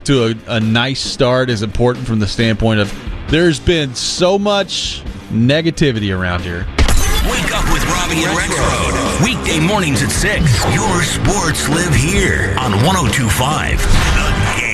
to a nice start is important from the standpoint of there's been so much negativity around here. Wake up with Robbie and Rexroad. Weekday mornings at 6. Your sports live here on 102.5 The Game.